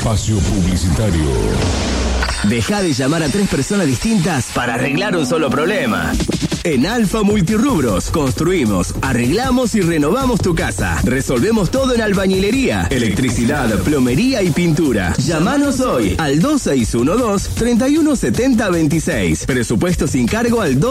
Espacio publicitario. Deja de llamar a 3 personas distintas para arreglar un solo problema. En Alfa Multirrubros construimos, arreglamos y renovamos tu casa. Resolvemos todo en albañilería, electricidad, plomería y pintura. Llámanos hoy al 2612-317026. Presupuesto sin cargo al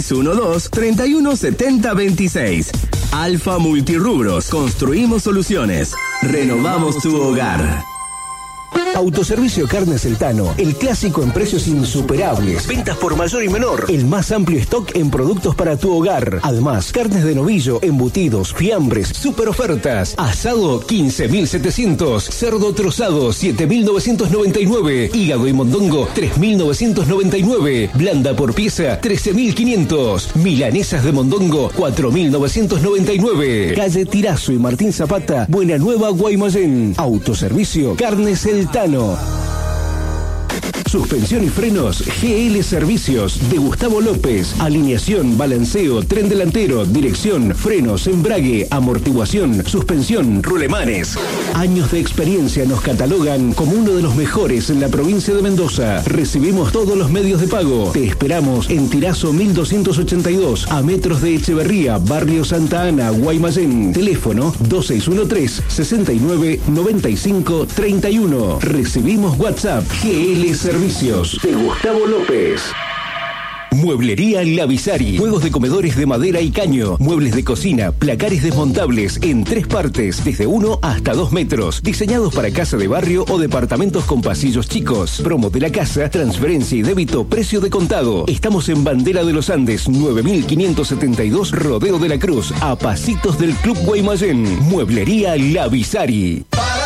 2612-317026. Alfa Multirrubros, construimos soluciones. Renovamos tu hogar. Autoservicio Carnes El Tano, el clásico en precios insuperables. Ventas por mayor y menor. El más amplio stock en productos para tu hogar. Además, carnes de novillo, embutidos, fiambres, super ofertas. Asado 15.700. Cerdo trozado 7.999. Hígado y mondongo 3.999. Blanda por pieza 13.500. Milanesas de mondongo 4.999. Calle Tirazo y Martín Zapata, Buena Nueva, Guaymallén. Autoservicio Carnes El Tano. Suspensión y frenos GL Servicios de Gustavo López. Alineación, balanceo, tren delantero, dirección, frenos, embrague, amortiguación, suspensión, rulemanes. Años de experiencia nos catalogan como uno de los mejores en la provincia de Mendoza. Recibimos todos los medios de pago. Te esperamos en Tirazo 1282, a metros de Echeverría, Barrio Santa Ana, Guaymallén. Teléfono 2613-699531. Recibimos WhatsApp. GL Servicios de Gustavo López. Mueblería Lavisari. Juegos de comedores de madera y caño. Muebles de cocina, placares desmontables en 3 partes, desde 1 hasta 2 metros. Diseñados para casa de barrio o departamentos con pasillos chicos. Promo de la casa, transferencia y débito, precio de contado. Estamos en Bandera de los Andes, 9572, Rodeo de la Cruz, a pasitos del Club Guaymallén. Mueblería Lavisari.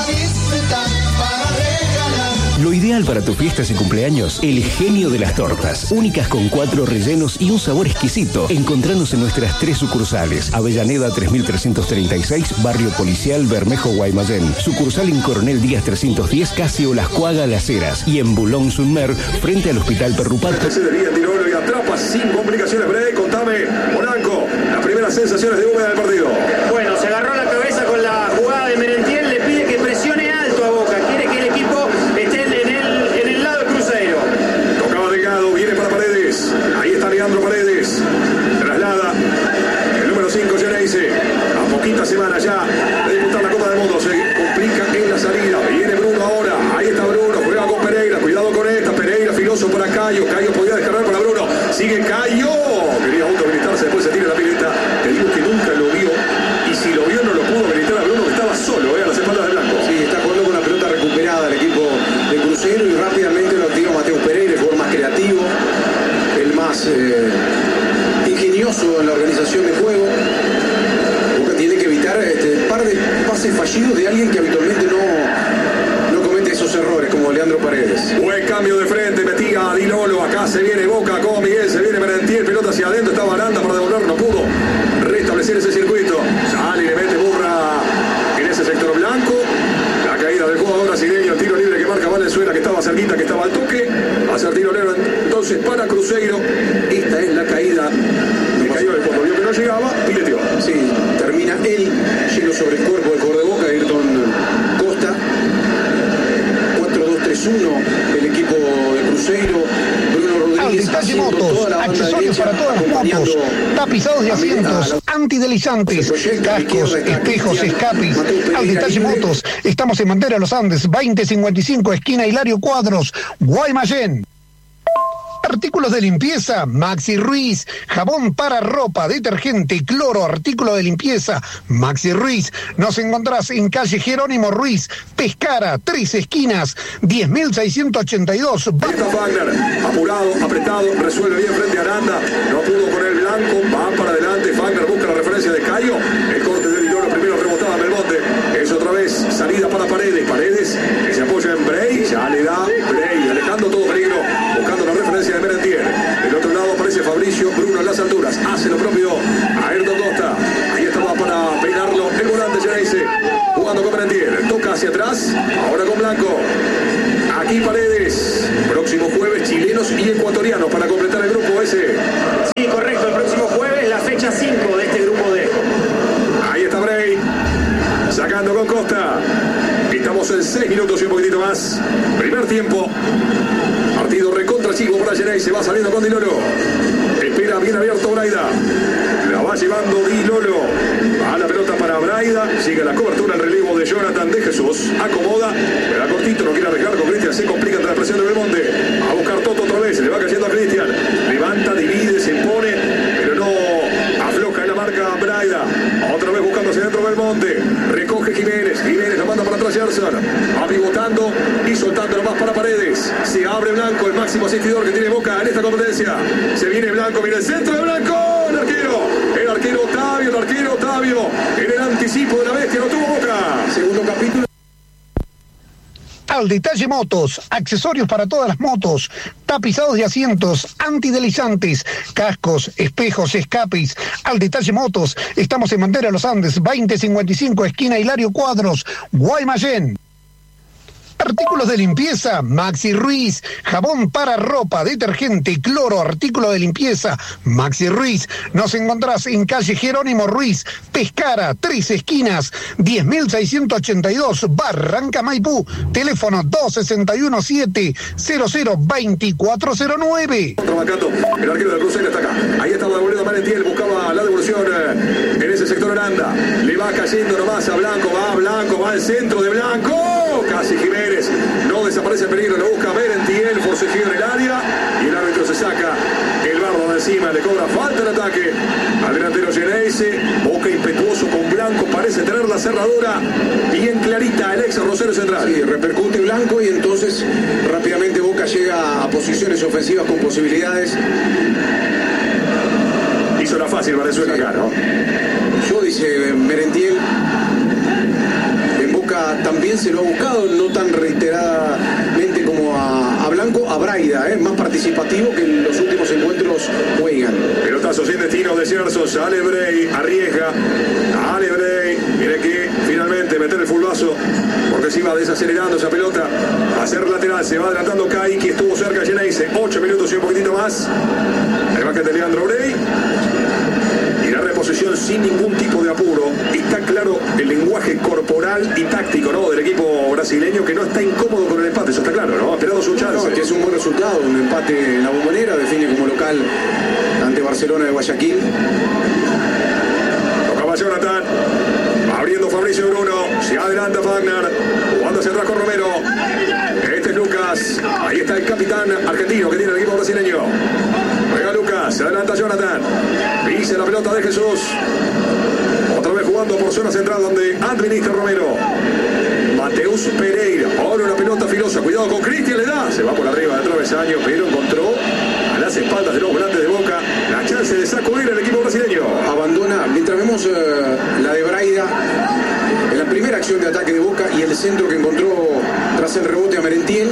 Lo ideal para tus fiestas y cumpleaños, el genio de las tortas. Únicas con 4 rellenos y un sabor exquisito. Encontranos en nuestras 3 sucursales. Avellaneda 3336, Barrio Policial, Bermejo, Guaymallén. Sucursal en Coronel Díaz 310, casi Olascuaga, Las Heras. Y en Boulogne-sur-Mer, frente al Hospital Perrupato. Se debía tiró y atrapa sin complicaciones. Break, contame, Polanco, las primeras sensaciones de Úbeda del partido. Bueno, se agarró la cabeza con la jugada de Merentiel, le pide que presione alto a Boca. Quiere que el equipo esté en el lado de Cruzeiro. Tocaba Delgado, viene para Paredes. Ahí está Leandro Paredes. Traslada el número 5, Geneise. A poquitas semanas ya de disputar la Copa del Mundo. Se complica en la salida. Viene Bruno ahora. Ahí está Bruno. Juega con Pereira. Cuidado con esta. Pereira, filoso para Cayo. Cayo podía descargar para Bruno. Sigue Cayo. Quería autohabilitarse. Después se tira la pileta. Te digo que nunca lo vio. Y si lo vio, no lo pudo habilitar a Bruno, que estaba solo a las espaldas de Blanco. Sí, está jugando con la pelota recuperada el equipo de Cruzeiro y rápidamente lo activa Mateo Pereira, el jugador más creativo, el más ingenioso en la organización de juego. Boca tiene que evitar par de pases fallidos de alguien que habitualmente no comete esos errores, como Leandro Paredes. Buen cambio de frente, metía a Di Lolo. Acá se viene Boca con Miguel, se viene Merentiel, pelota hacia adentro, estaba Aranda para devolver, no pudo restablecer ese circuito. Sale y le mete burra en ese sector blanco. La caída del jugador brasileño, el tiro libre que marca Valenzuela, que estaba cerquita, que estaba al toque. Hace el tiro libre entonces para Cruzeiro. Esta es la caída. Le cayó el fondo, vio que no llegaba, pileteó. Sí, termina él lleno sobre el cuerpo del jugador de Boca, Ayrton Costa. 4-2-3-1 el equipo de Cruzeiro. Bruno Rodríguez haciendo toda la banda accesorios derecha, para todas las motos, tapizados de asientos, antideslizantes, cascos, espejos, escapis. Al Detalle Motos, estamos en Bandera Los Andes, 2055, esquina Hilario Cuadros, Guaymallén. Artículos de limpieza, Maxi Ruiz. Jabón para ropa, detergente, cloro, artículo de limpieza, Maxi Ruiz. Nos encontrás en calle Jerónimo Ruiz, Pescara, 3 esquinas, 10.682. Ahí está Wagner, apurado, apretado, resuelve bien frente a Aranda. No pudo con el blanco, va para adelante. Wagner busca la referencia de Cayo. El corte de Di Lolo, primero rebotaba Belmonte. Es otra vez salida para Paredes. Paredes que se apoya en Bray. Ya le da Bray, alejando todo peligro, buscando la referencia de Merentiel. Del otro lado aparece Fabricio Bruno en las alturas. Hace lo propio a Ayrton Costa. Ahí estaba para peinarlo el volante Geneise. Jugando con Merentiel. Toca hacia atrás. Ahora con Blanco. Aquí Paredes. Próximo jueves chilenos y ecuatorianos para completar el grupo ese. Sí, correcto. El próximo jueves la fecha 5 de este grupo D. Ahí está Bray. Sacando con Costa. Estamos en 6 minutos y un poquitito más. Primer tiempo. Partido recontra chico para Geray. Se va saliendo con Di Lolo. Espera bien abierto Braida. La va llevando Di Lolo. A la pelota para Braida. Sigue la cobertura, el relevo de Jonathan de Jesús. Acomoda. Pero a cortito no quiere arriesgar con Cristian. Se complica entre la presión de Belmonte. A buscar Toto otra vez. Le va cayendo a Cristian. Levanta, divide, se impone. Pero no afloja en la marca Braida. Otra vez buscando hacia dentro Belmonte. Recoge Jiménez. Jiménez la manda para atrás Gerson. Va pivotando y soltando nomás para Paredes. Se abre Blanco, el máximo asistidor que tiene Boca en esta competencia. Se viene Blanco, mira el centro de Blanco. El arquero Otavio. En el anticipo de la bestia lo tuvo Boca. Segundo capítulo. Al Detalle Motos, accesorios para todas las motos, tapizados de asientos, antideslizantes, cascos, espejos, escapes. Al Detalle Motos, estamos en Bandera Los Andes, 2055, esquina Hilario Cuadros, Guaymallén. Artículos de limpieza, Maxi Ruiz, jabón para ropa, detergente, cloro, artículo de limpieza, Maxi Ruiz. Nos encontrás en calle Jerónimo Ruiz, Pescara, 3 esquinas, 10.682, Barranca Maipú, teléfono 261-700-2409. Trabajando, el arquero del Cruzeiro está acá. Ahí estaba devolviendo Merentiel, buscaba la devolución en ese sector Aranda. Le va cayendo nomás a Blanco, va al centro de Blanco. Casi Jiménez. No desaparece el peligro, lo busca Merentiel, forcejeo en el área y el árbitro se saca el barro de encima, le cobra falta el ataque al delantero Geneise. Boca impetuoso con Blanco, parece tener la cerradura bien clarita el ex Rosario Central. Sí, repercute Blanco y entonces rápidamente Boca llega a posiciones ofensivas con posibilidades. Hizo la fácil Valenzuela acá, ¿no? Yo, dice Merentiel, en Boca también se lo ha buscado, no tan reiteradamente como a Blanco, a Braida, más participativo que en los últimos encuentros juegan. Pelotazo sin destino de Gerson, sale Bray, arriesga, sale Bray, tiene que finalmente meter el fulbazo, porque se iba desacelerando esa pelota, a hacer lateral, se va adelantando Kaiki, estuvo cerca Geneise, 8 minutos y un poquitito más, el baquete de Leandro Bray. Y la reposición sin ningún tipo de apuro. Está claro el lenguaje corporal y táctico, ¿no?, del equipo brasileño, que no está incómodo con el empate, eso está claro, ¿no? Esperando su chance. No, que es un buen resultado, un empate en la Bombonera, define como local ante Barcelona de Guayaquil. Tocaba Jonathan, abriendo Fabricio Bruno, se adelanta Wagner, jugando hacia atrás con Romero. Este es Lucas, ahí está el capitán argentino que tiene el equipo brasileño. Juega Lucas, se adelanta Jonathan, pisa la pelota de Jesús. Otra vez jugando por zona central donde administra Romero. Mateus Pereira, ahora una pelota filosa, cuidado con Cristian, le da, se va por arriba del travesaño, pero encontró a las espaldas de los volantes de Boca la chance de sacudir al equipo brasileño. Abandona, mientras vemos la de Braida en la primera acción de ataque de Boca y el centro que encontró tras el rebote a Merentiel.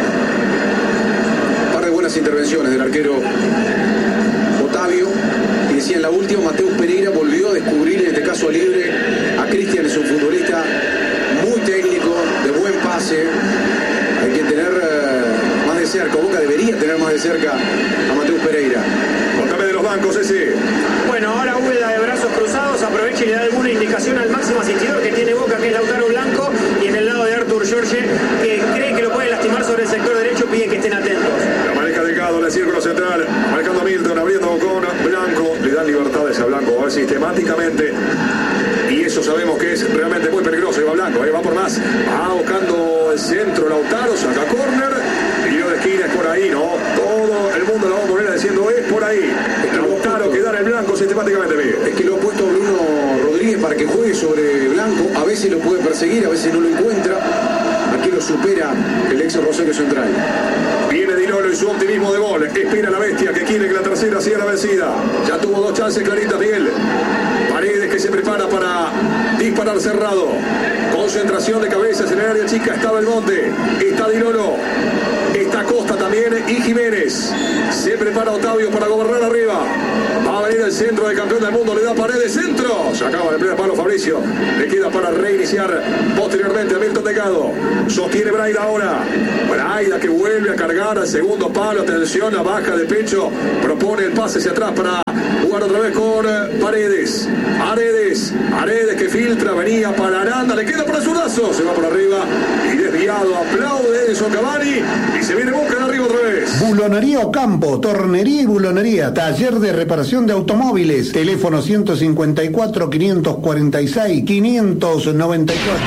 Un par de buenas intervenciones del arquero Otavio. Y decía en la última, Mateus Pereira volvió a descubrir, en este caso a libre, a Cristian. Es un futbolista muy técnico, de buen pase. Hay que tener más de cerca, Boca debería tener más de cerca a Mateus Pereira. Contame de los bancos ese. Bueno, ahora Úbeda de brazos cruzados, aprovecha y le da alguna indicación al máximo asistidor que tiene Boca, que es Lautaro Blanco, y en el lado de Artur Jorge, que cree que lo puede lastimar sobre el sector derecho, pide que estén atentos. La maneja Delgado en el círculo central, marcando a Milton, abriendo con Blanco, le dan libertades a Blanco sistemáticamente, y eso sabemos que es realmente muy peligroso. Y va Blanco, va por más, va buscando el centro, Lautaro, saca córner, tiro de esquina, es por ahí, ¿no? Todo el mundo lo va a poner diciendo es por ahí. Lautaro que da el Blanco sistemáticamente, Miguel. Es que lo ha puesto Bruno Rodríguez para que juegue sobre Blanco, a veces lo puede perseguir, a veces no lo encuentra. Aquí lo supera el ex Rosario Central. Viene Di Lolo y su optimismo de gol. Espera la bestia que quiere que la tercera sea la vencida. Ya tuvo 2 chances claritas, Miguel. Paredes que se prepara para disparar cerrado. Concentración de cabezas en el área chica. Está Belmonte. Está Di Lolo. Está Costa también y Jiménez. Se prepara Otavio para gobernar arriba. Va a venir el centro del campeón del mundo. Le da Paredes, centro. Se acaba de primer palo Fabricio. Le queda para reiniciar posteriormente a Milton Delgado. Sostiene Braida ahora. Braida que vuelve a cargar al segundo palo. Atención, la baja de pecho. Propone el pase hacia atrás para jugar otra vez con Paredes. Paredes que filtra. Venía para Aranda. Le queda para el zurdazo. Se va por arriba. Y desde Delgado aplaude Edison Cavani y se viene Boca de arriba otra vez. Bulonería Ocampo, tornería y bulonería, taller de reparación de automóviles, teléfono 154 546 594.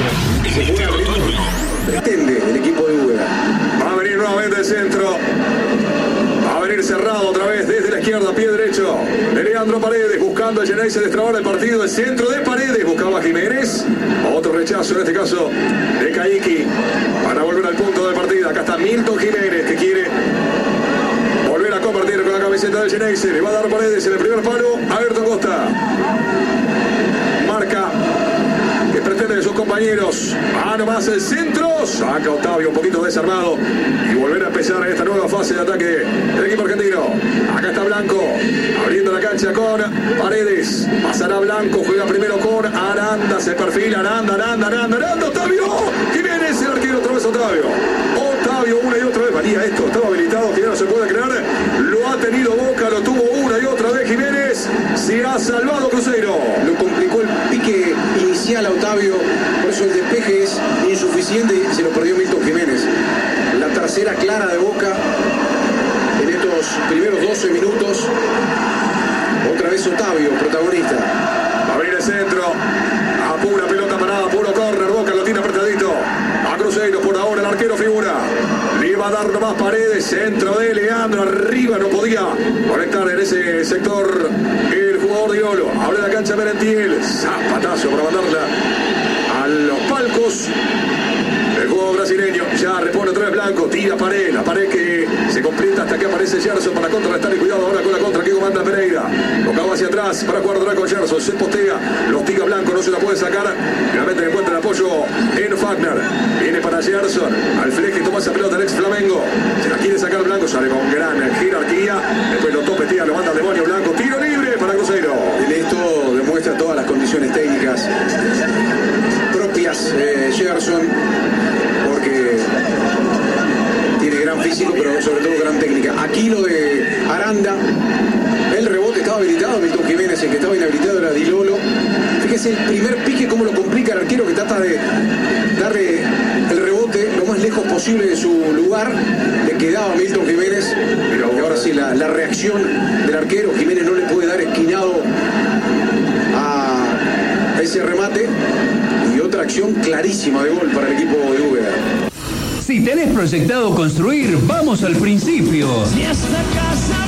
Pretende el equipo de Úbeda. Va a venir nuevamente el centro. Va a venir cerrado otra vez desde la izquierda, pie derecho de Leandro Paredes, buscando a Geneise destrabar el partido. El centro de Paredes, buscaba a Jiménez. Otro rechazo en este caso de Caiki para volver al punto del partido. Acá está Milton Jiménez, que quiere volver a compartir con la camiseta de Geneise. Le va a dar Paredes en el primer palo a Ayrton Costa. Marca que pretende de sus compañeros. Nomás el centro. Saca Otavio un poquito desarmado. Y volver a empezar en esta nueva fase de ataque del equipo argentino. Acá está Blanco. Abriendo la cancha con Paredes. Pasará Blanco. Juega primero con Aranda. Se perfila Aranda. Otavio. Jiménez, el arquero otra vez Otavio. Otavio una y otra vez. Valía esto. Estaba habilitado. Que ya no se puede creer. Lo ha tenido Boca. Lo tuvo una y otra vez Jiménez. Se ha salvado Cruzeiro. Lo complicó el pique inicial a Otavio. Por eso el despeje es insuficiente y se lo perdió Milton Jiménez. La tercera clara de Boca en estos primeros 12 minutos. Otra vez Otavio, protagonista. Va a venir el centro. A pura pelota parada, puro córner. Boca lo tiene apretadito. A Cruzeiro por ahora el arquero figura. Le iba a dar nomás Paredes. Centro de Leandro. Arriba no podía conectar en ese sector el jugador de Iolo. Abre la cancha Merentiel. Zapatazo para mandarla a los palcos. El juego brasileño ya repone otra vez Blanco, tira Pared, la pared que se completa hasta que aparece Gerson para contrarrestar y cuidado ahora con la contra que comanda Pereira. Tocaba hacia atrás para jugar otra vez con Gerson, se postea, lo hostiga Blanco, no se la puede sacar. Finalmente encuentra el apoyo en Fagner. Viene para Gerson, al fleje toma esa pelota el ex Flamengo. Se la quiere sacar Blanco, sale con gran jerarquía. Después lo topetea, lo manda al demonio Blanco. Tiro libre para Cruzeiro. Esto demuestra todas las condiciones técnicas propias Gerson, porque tiene gran físico, pero sobre todo gran técnica. Aquí lo de Aranda, el rebote estaba habilitado, Milton Jiménez, el que estaba inhabilitado era Di Lolo. Fíjese el primer pique, cómo lo complica el arquero, que trata de darle el rebote lo más lejos posible de su lugar. Le quedaba a Milton Jiménez, y ahora sí la reacción del arquero. Jiménez no le puede dar esquinado a ese remate. Y otra acción clarísima de gol para el equipo de Úbeda. Si tenés proyectado construir, vamos al principio. Si esta casa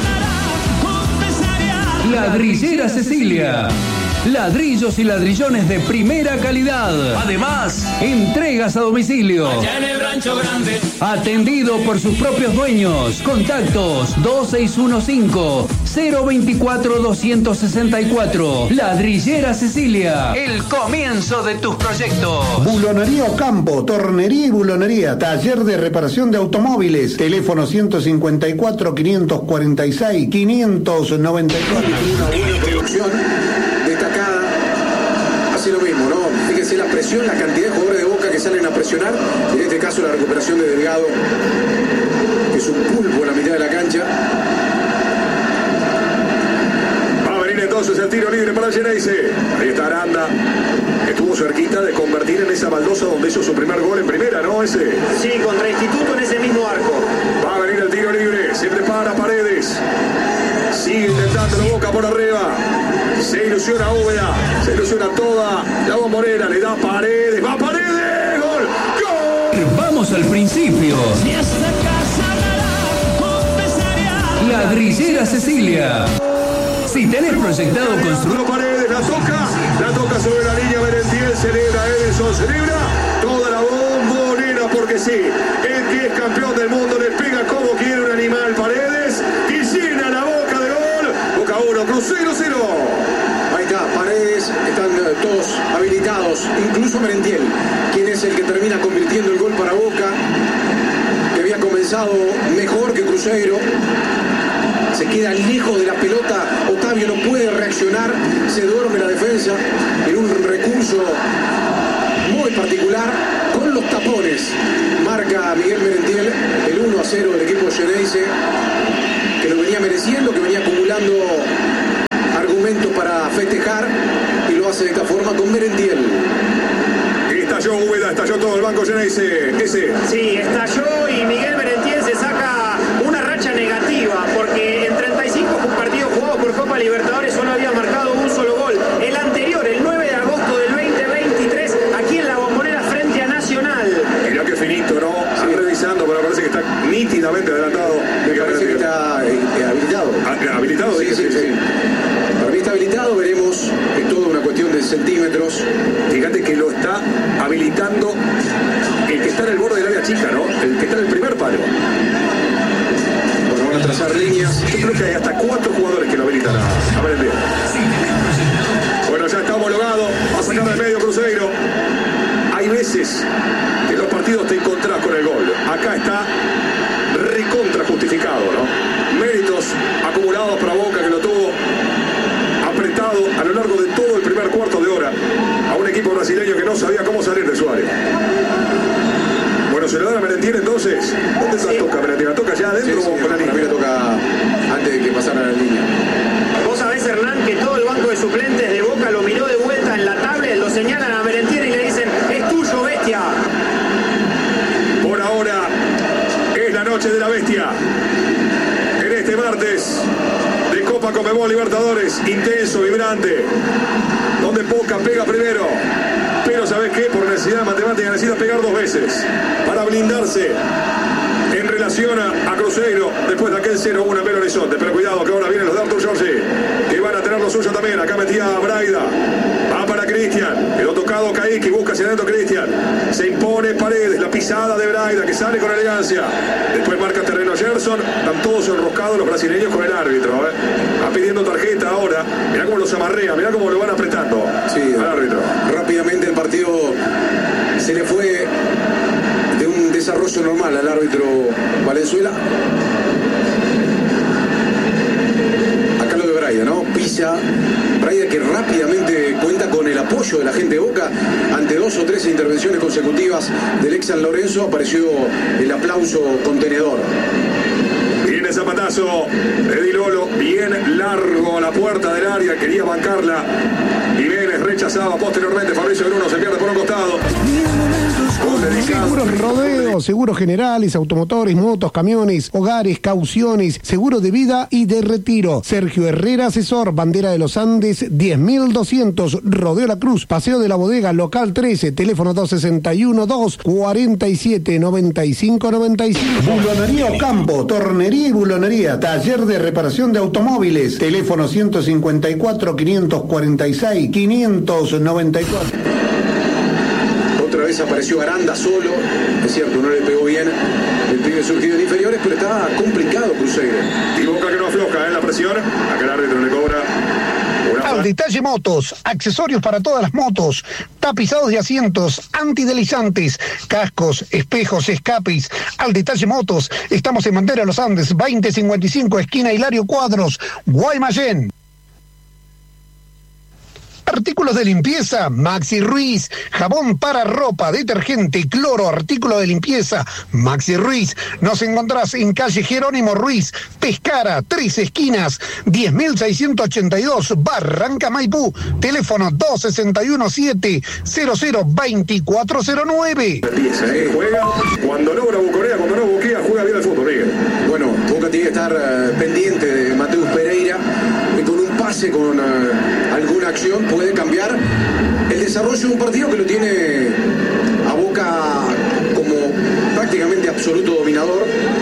Ladrillera Cecilia. Ladrillos y ladrillones de primera calidad. Además, entregas a domicilio. allá en el Rancho Grande. Atendido por sus propios dueños. Contactos 2615-024-264. Ladrillera Cecilia. El comienzo de tus proyectos. Bulonería Ocampo, tornería y bulonería, taller de reparación de automóviles, teléfono 154 546 594. Una buena producción destacada. Hace lo mismo, ¿no? Fíjense la presión, la cantidad de jugadores de Boca que salen a presionar. En este caso la recuperación de Delgado, que es un pulpo en la mitad de la cancha. Va a venir entonces el tiro libre para Geneise. Ahí está Aranda, que estuvo cerquita de convertir en esa baldosa donde hizo su primer gol en primera, ¿no? Ese. Sí, contra Instituto en ese mismo arco. Va a venir el tiro libre, se prepara Paredes. Sigue intentándolo Boca por arriba. Se ilusiona Úbeda, se ilusiona toda la bombonera, le da Paredes, va Paredes, gol, gol. Vamos al principio. Si esta casa Ladrillera Cecilia. Si tenés proyectado construir. Paredes, la toca sobre la línea Merentiel, celebra Edison, celebra toda la bombonera, porque sí, el que es campeón del mundo le pega como quiere un animal Paredes y llena la boca de gol. Boca 1, Cruzeiro 0. Ahí está, Paredes, están todos habilitados, incluso Merentiel, quien es el que termina convirtiendo el gol para Boca, que había comenzado mejor que Cruzeiro. Se queda lejos de la pelota, Otavio no puede reaccionar, se duerme la defensa en un recurso muy particular, con los tapones. Marca Miguel Merentiel el 1-0 del equipo Geneise, que lo venía mereciendo, que venía acumulando argumentos para festejar, y lo hace de esta forma con Merentiel. Estalló Úbeda, estalló todo el banco ese. Sí, estalló y Miguel Merentiel se saca una racha negativa porque en 35 partidos jugados por Copa Libertadores solo había marcado un solo gol. El anterior, el 9 de agosto del 2023, aquí en la Bombonera frente a Nacional. Mirá que finito, ¿no? Sí. Revisando, pero parece que está nítidamente adelantado. Me parece que está habilitado. ¿Habilitado? Sí. Para mí está habilitado, veremos. Es toda una cuestión de centímetros. Fíjate que lo está habilitando el que está en el borde del área chica, ¿no? El que está en el primer palo. Bueno, van a trazar líneas. Yo creo que hay hasta 4 jugadores que lo habilitan a Merentiel. Bueno, ya está homologado. Va a sacar del medio Cruzeiro. Hay veces que en los partidos te encontrás con el gol. Acá está recontra justificado, ¿no? Méritos acumulados para Boca, que lo tuvo apretado a lo largo de todo el primer cuarto de hora a un equipo brasileño que no sabía cómo salir de su área. Bueno, se lo da a Merentiel entonces. ¿Dónde se la toca Merentiel? ¿La toca ya adentro o con la línea? Para mí la toca antes de que pasara la línea. Vos sabés, Hernán, que todo el banco de suplentes de Boca lo miró de vuelta en la tablet, lo señalan a Merentiel y le dicen: es tuyo, bestia. Por ahora es la noche de la bestia. En este martes de Copa Conmebol Libertadores, intenso, vibrante, donde Boca pega primero, pero ¿sabes qué? Por necesidad matemática necesita pegar 2 veces para blindarse en relación a Cruzeiro después de aquel 0-1 en Belo Horizonte. Pero cuidado que ahora vienen los de Artur Jorge, que van a tener lo suyo también. Acá metía a Braida, va para Cristian, quedó tocado Kaique, busca hacia adentro Cristian, se impone Paredes, la pisada de Braida que sale con elegancia, después marca terreno Gerson. Están todos enroscados los brasileños con el árbitro, va pidiendo tarjeta ahora. Mirá cómo los amarrea, mirá cómo lo van apretando al árbitro. Rápidamente el partido se le fue de un desarrollo normal al árbitro Valenzuela. Acá lo de Braida, ¿no? Pisa Braida, que rápidamente cuenta con el apoyo de la gente de Boca. Ante 2 o 3 intervenciones consecutivas del ex San Lorenzo apareció el aplauso contenedor. Viene zapatazo de Di Lolo, bien largo a la puerta del área, quería bancarla. Jiménez rechazaba posteriormente. Fabricio Bruno se pierde por un costado. Seguros Rodeo, seguros generales, automotores, motos, camiones, hogares, cauciones, seguro de vida y de retiro. Sergio Herrera, asesor, Bandera de los Andes, 10.200, Rodeo La Cruz, Paseo de la Bodega, local 13, teléfono 261-247-9595. Bulonería Ocampo, tornería y bulonería, taller de reparación de automóviles, teléfono 154-546-594. Otra vez apareció Aranda solo, es cierto, no le pegó bien el pibe surgido en inferiores, pero está complicado Cruzeiro. Y Boca que no afloja en la presión, acá el árbitro le cobra. Al Detalle Motos, accesorios para todas las motos, tapizados de asientos, antideslizantes, cascos, espejos, escapes. Al Detalle Motos, estamos en Bandera Los Andes, 2055, esquina Hilario Cuadros, Guaymallén. Artículos de limpieza, Maxi Ruiz. Jabón para ropa, detergente, cloro, artículo de limpieza, Maxi Ruiz. Nos encontrás en calle Jerónimo Ruiz, Pescara, 3 esquinas, 10.682, Barranca Maipú. Teléfono 261-700-2409. Juega, cuando logra buconea, cuando no buquea, juega bien al fútbol, Miguel. Bueno, Boca tiene que estar pendiente de Mateus Pereira, que con un pase, con alguna acción, puede cambiar el desarrollo de un partido que lo tiene a Boca como prácticamente absoluto dominador.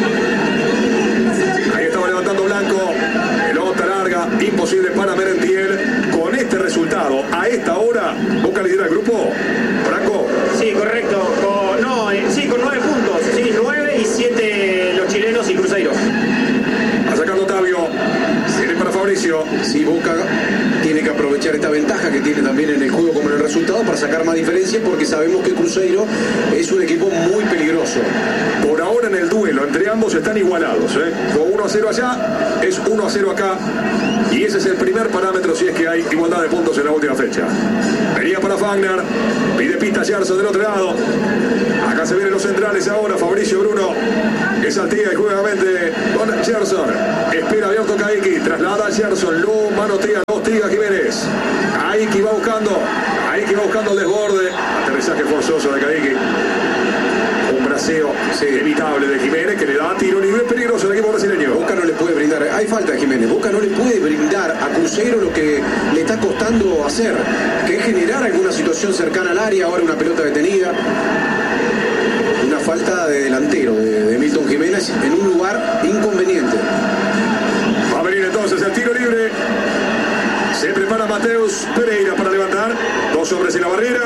Ahí estaba levantando Blanco, pelota larga, imposible para Merentiel. Con este resultado, a esta hora, Boca lidera el grupo. Blanco. Sí, correcto. Con 9 puntos. Sí, 9 y 7 los chilenos y Cruzeiro. A sacarlo Otavio. Viene para Fabricio. Sí, Boca tiene que aprovechar esta ventaja que tiene también en el juego como en el resultado para sacar más diferencia, porque sabemos que Cruzeiro es un equipo muy peligroso. Por ahora en el duelo entre ambos están igualados, Con 1-0 allá, es 1-0 acá, y ese es el primer parámetro si es que hay igualdad de puntos en la última fecha. Venía para Fagner, pide pista Gerson del otro lado. Acá se vienen los centrales ahora, Fabricio Bruno, que saltea y juega nuevamente con Gerson. Espera abierto Kaique, traslada a Gerson, lo manotea, lo hostiga Jiménez. Kaique va buscando el desborde, aterrizaje forzoso de Kaique. que le da tiro libre peligroso al equipo brasileño. Boca no le puede brindar, hay falta de Jiménez, Boca no le puede brindar a Cruzeiro lo que le está costando hacer, que es generar alguna situación cercana al área. Ahora una pelota detenida, una falta de delantero de Milton Jiménez en un lugar inconveniente. Va a venir entonces el tiro libre. Se prepara Mateus Pereira para levantar. 2 hombres en la barrera.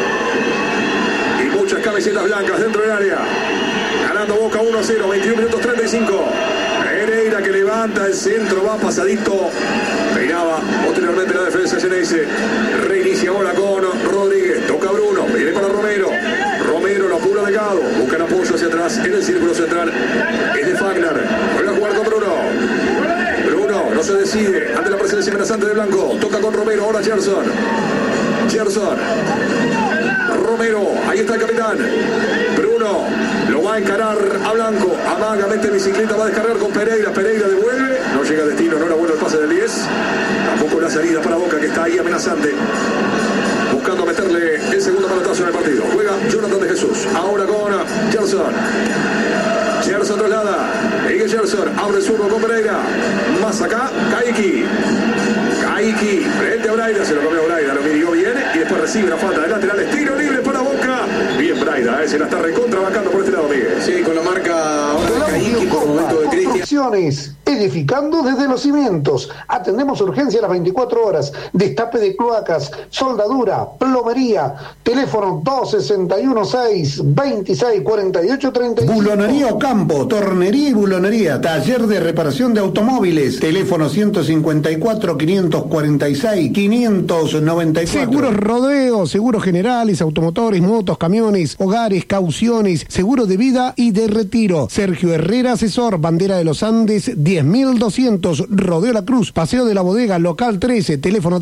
Y muchas camisetas blancas dentro del área. Ganando Boca 1-0, 21 minutos 35. Pereira que levanta el centro, va pasadito. Peinaba posteriormente la defensa Geneise. Reinicia ahora con Rodríguez. Toca Bruno. Viene para Romero. Romero lo apura Delgado. Busca el apoyo hacia atrás en el círculo central. Es de Fagner. Vuelve a jugar con Bruno. Bruno no se decide ante la presencia amenazante de Blanco. Toca con Romero. Ahora Gerson. Romero. Ahí está el capitán. Bruno lo va a encarar a Blanco. Amaga, mete bicicleta, va a descargar con Pereira. Pereira devuelve. No llega a destino. No era bueno el pase del 10. Tampoco la salida para Boca, que está ahí amenazante. Buscando meterle el segundo pelotazo en el partido. Juega Jonathan de Jesús. Ahora con Gerson. Gerson traslada. Sigue Gerson. Abre el zurdo con Pereira. Más acá. Kaiki. Frente a Braida. Se lo comió Braida. Lo midió bien. Y después recibe la falta de lateral. Tiro libre para Boca. Bien Braida. Se la está recontrabancando por este lado, Miguel. Sí, con la marca ahora de Kaiki por momento de Cristian. Construcciones, edificando desde los cimientos. Atendemos urgencia a las 24 horas. Destape de cloacas, soldadura, plomería. Teléfono 261-6-2648-35. Bulonería Ocampo, tornería y bulonería. Taller de reparación de automóviles. Teléfono 154-546-594. Seguros Rodeo, seguros generales, automotores, motos, camiones, hogares, cauciones, seguro de vida y de retiro. Sergio Herrera, asesor, bandera de los Andes, 10.200, Rodeo La Cruz, Paseo de la Bodega, local 13, teléfono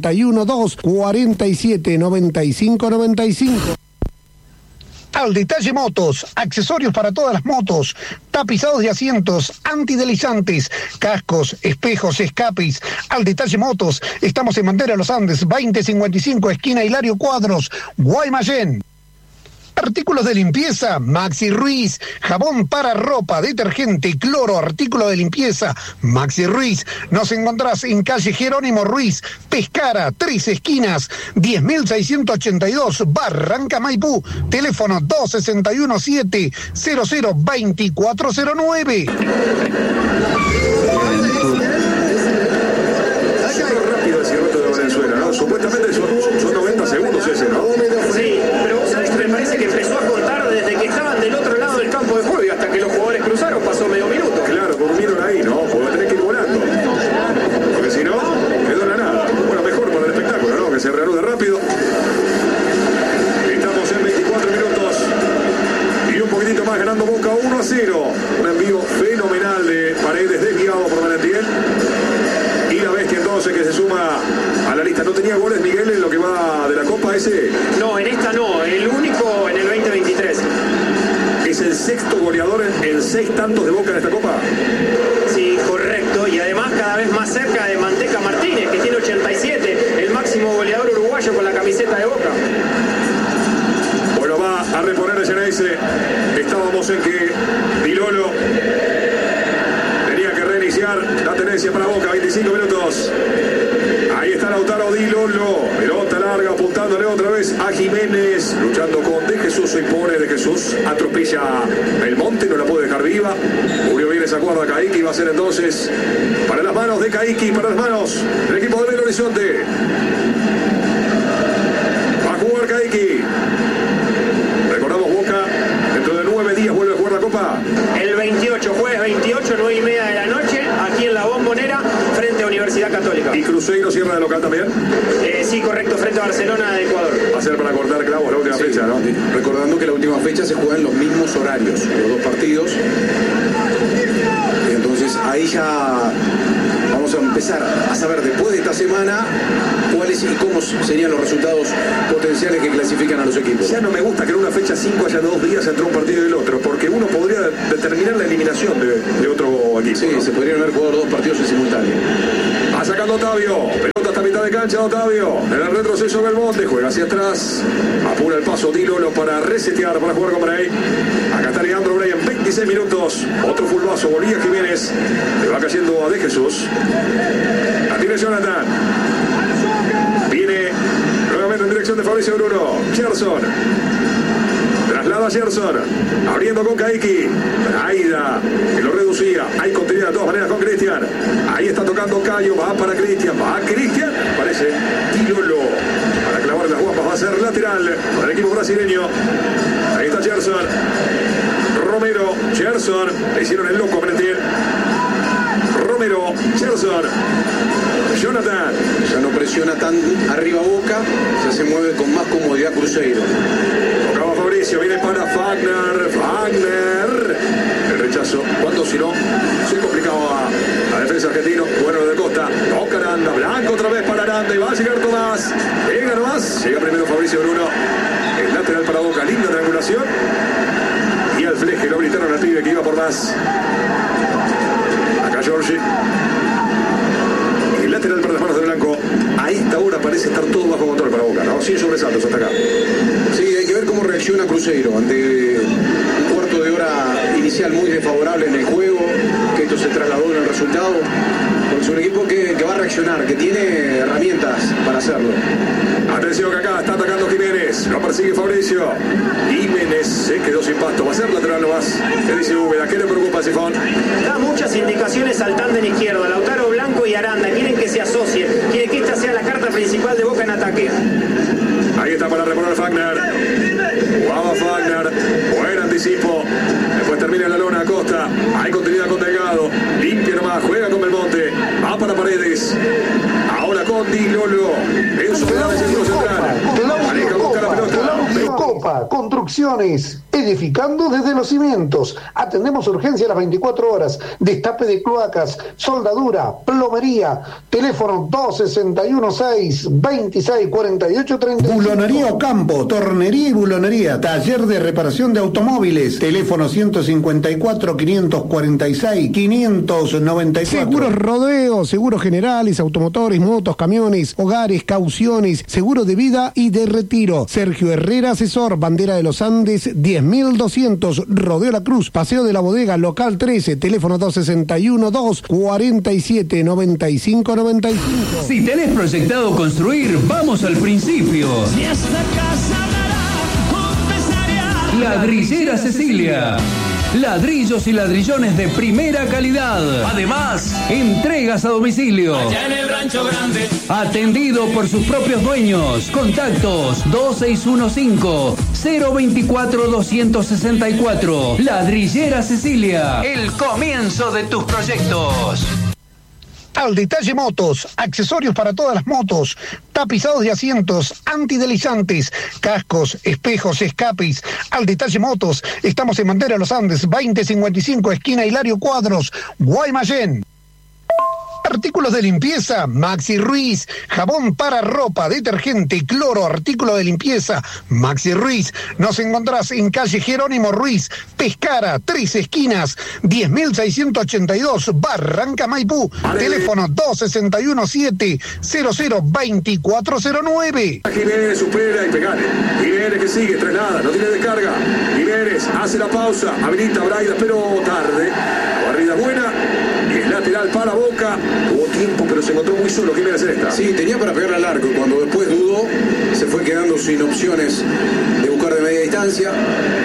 261-247-9595. Al Detalle Motos, accesorios para todas las motos, tapizados de asientos, antideslizantes, cascos, espejos, escapes. Al Detalle Motos, estamos en Bandera Los Andes, 2055, esquina Hilario Cuadros, Guaymallén. Artículos de limpieza, Maxi Ruiz, jabón para ropa, detergente, cloro, artículo de limpieza, Maxi Ruiz. Nos encontrás en calle Jerónimo Ruiz, Pescara, 3 esquinas, 10.682, Barranca Maipú, teléfono 261-700-2409. Rápido el circuito de Venezuela, ¿no? Supuestamente son 90 segundos ese, ¿no? Sí, pero ¿sabes qué? Me parece que empezó a contar desde que estaban del otro lado del campo de juego y hasta que los jugadores cruzaron pasó medio minuto. Claro, durmieron ahí, ¿no? Porque tenés que ir volando. Porque si no, quedó la nada. Bueno, mejor para el espectáculo, ¿no? Que se reanude rápido. Estamos en 24 minutos. Y un poquitito más ganando Boca 1-0. Un envío fenomenal de Paredes desviado por Valentín. Y la Bestia entonces que se suma a la lista. ¿No tenía goles, Miguel, en lo que va de la Copa ese? No, en esta no. El único en el 2023. ¿Es el sexto goleador en 6 tantos de Boca en esta Copa? Sí, correcto. Y además cada vez más cerca de Manteca Martínez, que tiene 87, el máximo goleador uruguayo con la camiseta de Boca. Bueno, va a reponer el Geneise. Estábamos en que Dilolo tenía que reiniciar la tenencia para Boca, 25 minutos. Ahí está Lautaro Di Lolo, pelota larga apuntándole otra vez a Jiménez, luchando con De Jesús, se impone De Jesús, atropella Belmonte, no la puede dejar viva. Murió bien esa cuerda Kaiki, va a ser entonces para las manos de Kaiki, para las manos del equipo de Belo Horizonte. Va a jugar Kaiki. Recordamos Boca, dentro de 9 días vuelve a jugar la Copa. El 28, jueves 28, 9:30 de la noche, aquí en la Bombonera, frente a Universidad Católica. ¿Y Cruzeiro cierra de local también? Sí, correcto, frente a Barcelona de Ecuador. Va a ser para cortar clavos la última fecha, ¿no? Recordando que la última fecha se juega en los mismos horarios, los dos partidos. Entonces ahí ya vamos a empezar a saber después de esta semana cuáles y cómo serían los resultados potenciales que clasifican a los equipos. Ya no me gusta que en una fecha 5 haya 2 días entre un partido y el otro, porque uno podría determinar la eliminación de otro equipo. Sí, ¿no? Se podrían haber jugado los dos partidos en simultáneo. Va sacando Otavio, pelota hasta mitad de cancha Otavio, en el retroceso Belmonte, juega hacia atrás, apura el paso Di Lolo para resetear, para jugar con Bray. Acá está Leandro Bray en 25 26 minutos. Otro fulbazo. Volvía Jiménez. Le va cayendo a De Jesús. La tiene Jonathan. Viene nuevamente en dirección de Fabricio Bruno. Gerson. Traslada a Gerson. Abriendo con Kaiki. Braida, que lo reducía. Hay continuidad de todas maneras con Cristian. Ahí está tocando Cayo. Va para Cristian. Va Cristian. Parece Tilolo. Para clavar las guapas va a ser lateral para el equipo brasileño. Ahí está Gerson. Romero. Gerson. Le hicieron el loco a Merentiel. Romero. Gerson. Jonathan. Ya no presiona tan arriba Boca. Ya se mueve con más comodidad Cruzeiro. Tocaba Fabricio. Viene para Wagner. Wagner. El rechazo. ¿Cuánto si no? Se complicaba la defensa argentino. Bueno de Costa. Toca Aranda. Blanco otra vez para Aranda. Y va a llegar Tomás. Llega nomás. Llega primero Fabricio Bruno. El lateral para Boca. Linda triangulación. Y al fleje lo gritaron al pibe que iba por más. Acá Giorgi. El lateral para las manos de Blanco. A esta hora parece estar todo bajo control para Boca, ¿no? Sin sobresaltos hasta acá. Sí, hay que ver cómo reacciona Cruzeiro ante un cuarto de hora inicial muy desfavorable en el juego, que esto se trasladó en el resultado. Porque es un equipo que va a reaccionar, que tiene herramientas para hacerlo. Atención que acá está atacando Jiménez. Lo persigue Fabricio. Jiménez se quedó sin pasto. Va a ser lateral nomás. ¿Qué dice Úbeda? ¿Qué le preocupa, Sifón? Da muchas indicaciones al tándem izquierdo. Lautaro Blanco y Aranda. Quieren que se asocien. Quieren que esta sea la carta principal de Boca en ataque. Ahí está para reponer Wagner. Jugaba Wagner. Buen anticipo. Después termina la lona Acosta. Hay continuidad con Delgado. Limpia nomás. Juega con Belmonte. Va para Paredes. Ahora con Di Lolo. En su pedal es el tiro central. Aleja, busca la pelota. Copa, construcciones, edificando desde los cimientos. Atendemos urgencia a las 24 horas. Destape de cloacas, soldadura, plomería. Teléfono 261-6-2648-35. Bulonería Ocampo, tornería y bulonería, taller de reparación de automóviles. Teléfono 154-546-594. Seguros Rodeo, seguros generales, automotores, motos, camiones, hogares, cauciones, seguro de vida y de retiro. Sergio Herrera, asesor, bandera de los Andes, 10.200, Rodeo La Cruz, Paseo de la Bodega, local 13, teléfono 261-247-9595. Si tenés proyectado construir, vamos al principio. Si esta casa dará, Ladrillera Cecilia. Ladrillos y ladrillones de primera calidad. Además, entregas a domicilio. allá en el rancho grande. Atendido por sus propios dueños. Contactos 2615-024-264. Ladrillera Cecilia. El comienzo de tus proyectos. Al Detalle Motos, accesorios para todas las motos, tapizados de asientos, antideslizantes, cascos, espejos, escapes. Al Detalle Motos, estamos en Bandera Los Andes, 2055, esquina Hilario Cuadros, Guaymallén. Artículos de limpieza, Maxi Ruiz. Jabón para ropa, detergente, cloro, artículo de limpieza, Maxi Ruiz. Nos encontrás en calle Jerónimo Ruiz, Pescara, 3 esquinas, 10.682, Barranca Maipú. Teléfono 261-700-2409. Jiménez supera y pegale. Jiménez que sigue, traslada, no tiene descarga. Jiménez hace la pausa, habilita a Braida, pero tarde. La barrida buena. Y es lateral para Boca. Tuvo tiempo, pero se encontró muy solo. ¿Qué me hace esta? Sí, tenía para pegarle al arco. Cuando después dudó, se fue quedando sin opciones de buscar de media distancia.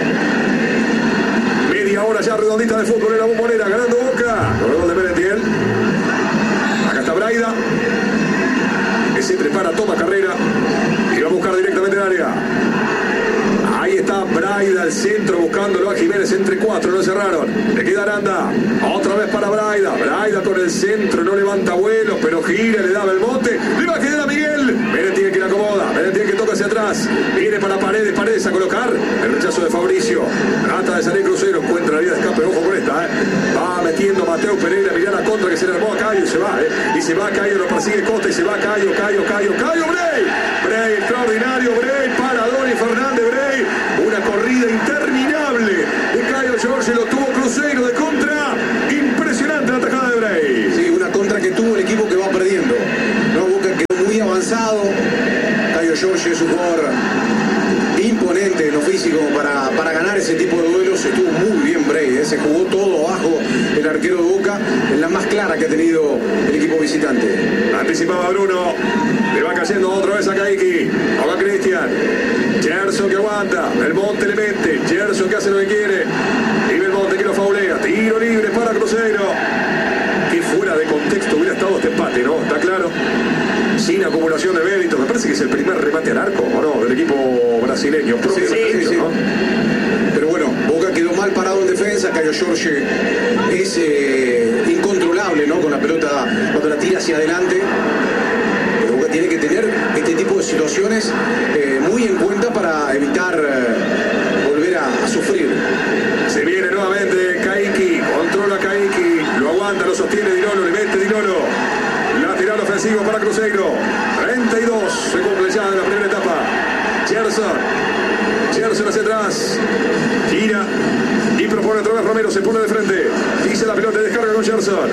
Media hora ya redondita de fútbol en la Bombonera. Ganando Boca. Con el gol de Merentiel. Acá está Braida. Que se prepara, toma carrera. Y va a buscar directamente el área. Ahí está Braida al centro buscándolo a Jiménez entre 4, lo cerraron. Le queda Aranda. Otra vez para Braida. Braida con el centro, no levanta vuelo, pero gira, le da Belmonte. Le va a quedar a Miguel. Merentiel que la acomoda. Merentiel que toca hacia atrás. Viene para Paredes. Paredes a colocar. El rechazo de Fabricio. Trata de salir Cruzeiro. Encuentra la vía de escape. Ojo con esta. Va metiendo Mateo Pereira. Mirá la contra que se le armó a Cayo y se va. Y se va Cayo. Lo persigue Costa y se va Cayo. Cayo. Bray. Bray extraordinario. Bray para Doni Fernández. Bray. Una corrida interminable de Cayo Giorgi. Lo tuvo Cruzeiro de contra. Impresionante la tajada de Bray. Sí, una contra que tuvo el equipo que va perdiendo. No, Boca quedó muy avanzado. Cayo Giorgi es un jugador imponente en lo físico para ganar ese tipo de duelos. Estuvo muy bien Bray, se jugó todo abajo el arquero de Boca, en la más clara que ha tenido el equipo visitante. Anticipaba Bruno, le va cayendo otra vez a Caiki, ahora Cristian, Gerson que aguanta, Belmonte le mete, Gerson que hace lo que quiere, y Belmonte que lo faulea, tiro libre para Cruzeiro. Que fuera de contexto hubiera estado este empate, ¿no? Está claro, sin acumulación de méritos. Me parece que es el primer remate al arco, ¿o no? Del equipo brasileño. Sí. ¿No? Pero bueno, Boca quedó mal parado en defensa. Caio Jorge es incontrolable, ¿no? Con la pelota cuando la tira hacia adelante. Pero Boca tiene que tener este tipo de situaciones muy en cuenta para evitar volver a sufrir. Se viene nuevamente Caiki, controla Caiki, lo aguanta, lo sostiene Dinolo, le mete Dinolo. Lateral ofensivo para Cruzeiro. 32 se cumple ya en la primera etapa. Gerson hacia atrás. Gira y propone otra vez Romero. Se pone de frente. Dice la pelota y descarga con Gerson.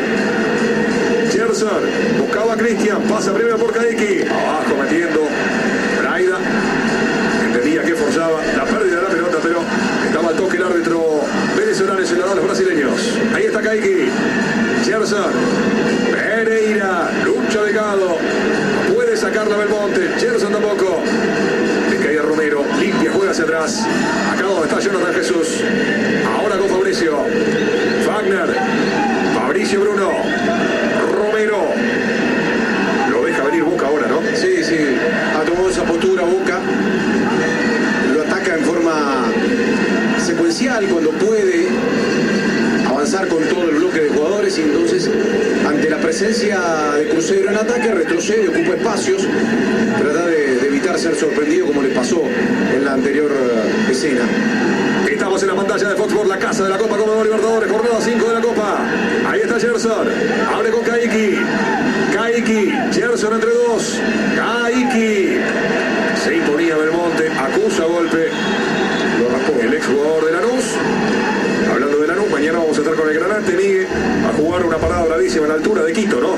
Buscaba a Cristian. Pasa primero por Caiki. Abajo metiendo. Braida. Entendía que forzaba la pérdida de la pelota, pero estaba al toque el árbitro venezolano y se lo da a los brasileños. Ahí está Caiki. Gerson. Pereira. Lucha Delgado. Puede sacarla Belmonte. Gerson tampoco. Le cae a Romero. Limpia, juega hacia atrás. Acá donde está Jonathan Jesús. Ahora con Fabricio. Wagner. Fabricio Bruno. Romero. Lo deja venir Boca ahora, ¿no? Sí. Ha tomado esa postura Boca. Lo ataca en forma secuencial cuando puede avanzar con todo el bloque de jugadores y entonces ante la presencia de Cruzeiro en ataque retrocede, ocupa espacios, trata de evitar ser sorprendido como le pasó en la anterior escena. Estamos en la pantalla de Fox Sports, la casa de la Copa Conmebol Libertadores, jornada 5 de la Copa. Ahí está Gerson, abre con Caiki, Gerson entre dos, Caiki, se imponía Belmonte, acusa golpe, lo raspó el exjugador de Lanús. Hablando de Lanús, mañana vamos a estar con el Granate, Miguel, a jugar una parada bravísima a la altura de Quito, ¿no?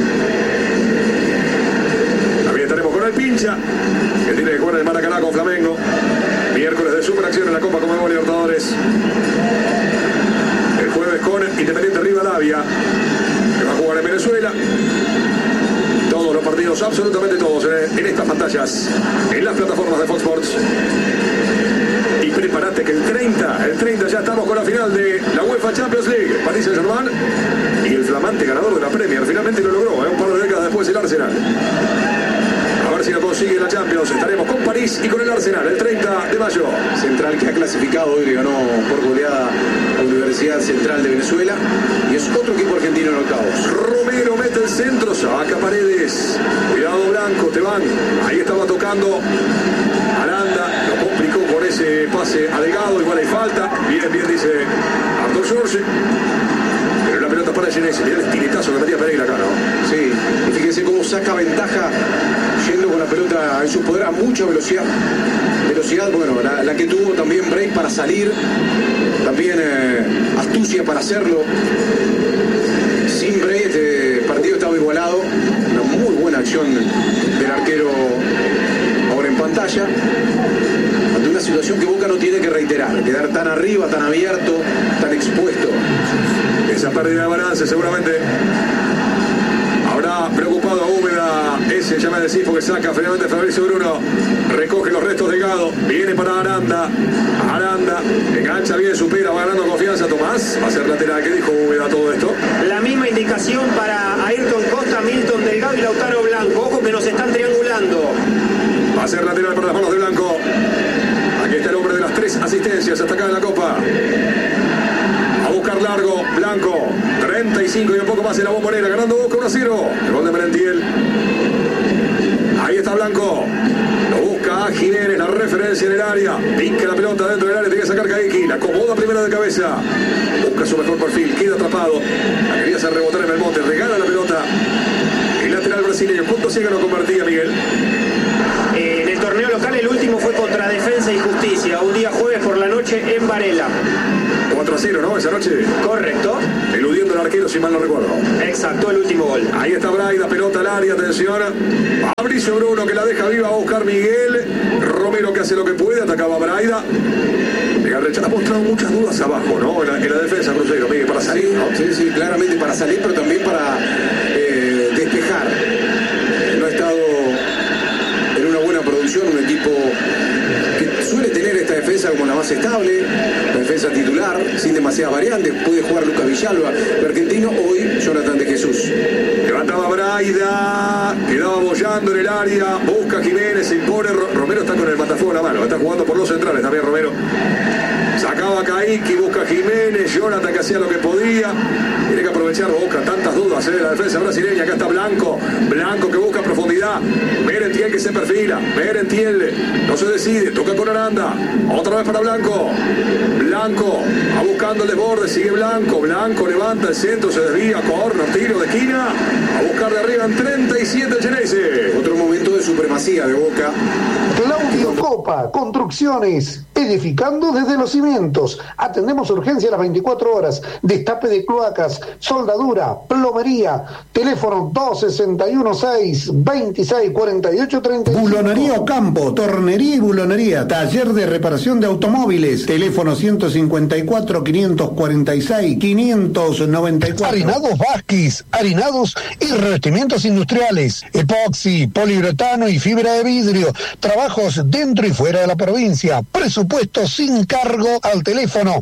También estaremos con el Pincha, que tiene que jugar en el Maracaná con Flamengo. Miércoles de superacción en la Copa Conmebol Libertadores. El jueves con Independiente Rivadavia, que va a jugar en Venezuela. Todos los partidos, absolutamente todos, en estas pantallas, en las plataformas de Fox Sports. Y prepárate que el 30 ya estamos con la final de la UEFA Champions League. Paris Saint-Germain y el flamante ganador de la Premier. Finalmente lo logró, un par de décadas después el Arsenal. A ver si lo consigue la Champions. Estaremos con París y con el Arsenal el 30 de mayo. Central que ha clasificado hoy, le ganó por goleada a la Universidad Central de Venezuela y es otro equipo argentino en octavos. Romero mete el centro, saca Paredes. Cuidado Blanco, te van. Ahí estaba tocando Aranda, lo complicó con ese pase a Delgado, igual hay falta. Bien, dice Artur Jorge. Pero la pelota para Genesi, mirá el estiletazo que metía Pereira acá, ¿no? Sí, y fíjense cómo saca ventaja yendo con la pelota en su poder a mucha velocidad. Bueno, la que tuvo también Bray para salir, también astucia para hacerlo. Sin Bray este partido estaba igualado. Una muy buena acción del arquero ahora en pantalla. Ante una situación que Boca no tiene que reiterar, quedar tan arriba, tan abierto, tan expuesto. Esa pérdida de balance seguramente habrá preocupado a Úbeda. Ese llama de Sifo que saca finalmente Fabricio Bruno. Recoge los restos de Gado. Viene para Aranda. Engancha bien, supera, va ganando confianza. Tomás va a ser lateral. ¿Qué dijo Úbeda todo esto? La misma indicación para Ayrton Costa, Milton Delgado y Lautaro Blanco. Ojo que nos están triangulando. Va a ser lateral para las manos de Blanco. Aquí está el hombre de las 3 asistencias hasta acá en la Copa. A buscar largo, Blanco, 35 y un poco más en la Bombonera, ganando Boca 1-0. El gol de Merentiel. Ahí está Blanco. Lo busca a Jiménez, la referencia en el área. Pica la pelota dentro del área, tiene que sacar Caiki. La acomoda primero de cabeza. Busca su mejor perfil, queda atrapado. La quería hacer rebotar en Belmonte, regala la pelota. El lateral brasileño. ¿Cuántos ciegos no convertía, Miguel? En el torneo local el último fue contra Defensa y Justicia, un día jueves por la noche en Varela. 4-0, ¿no? Esa noche. Correcto. Eludiendo al arquero, si mal no recuerdo. Exacto, el último gol. Ahí está Braida, pelota al área, atención. Fabricio Bruno que la deja viva, a buscar Miguel. Romero que hace lo que puede, atacaba a Braida. Le ha mostrado muchas dudas abajo, ¿no? En la defensa, Cruzeiro, Miguel, para salir, ¿no? Sí, claramente para salir, pero también para despejar. No ha estado en una buena producción, un equipo que suele tener esta defensa como la más estable, la defensa titular, sin demasiadas variantes. Puede jugar Lucas Villalba, el argentino, hoy Jonathan de Jesús. Levantaba Braida, quedaba bollando en el área, busca Jiménez, se impone, Romero está con el matafuego en la mano, está jugando por los centrales también Romero. Sacaba a Caíque, busca a Jiménez, Jonathan que hacía lo que podía. Tiene que aprovechar Boca, tantas dudas de la defensa brasileña. Acá está Blanco que busca profundidad. Merentiel que se perfila, Merentiel no se decide, toca con Aranda, otra vez para Blanco va buscando el desborde, sigue Blanco levanta el centro, se desvía, corner, tiro de esquina, a buscar de arriba en 37 el Geneise. Otro momento de supremacía de Boca. Claudio Copa, Construcciones, edificando desde los cimientos. Atendemos urgencia a las 24 horas. Destape de cloacas, soldadura, plomería. Teléfono 261-6-2648-35. Bulonería Ocampo, tornería y bulonería, taller de reparación de automóviles. Teléfono 154-546-594. Harinados Vázquez, harinados y revestimientos industriales. Epoxi, poliuretano y fibra de vidrio. Trabajos dentro y fuera de la provincia. Presupuesto sin cargo al teléfono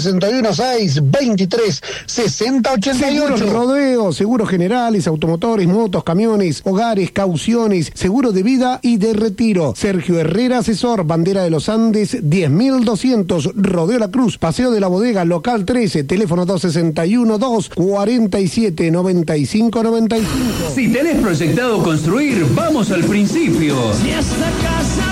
261-6-23-6088. Seguros Rodeo, seguros generales, automotores, motos, camiones, hogares, cauciones, seguro de vida y de retiro. Sergio Herrera, asesor, Bandera de los Andes, 10.200, Rodeo La Cruz, Paseo de la Bodega, local 13, teléfono 261-247-9595. Si tenés proyectado construir, vamos al principio. Si esta casa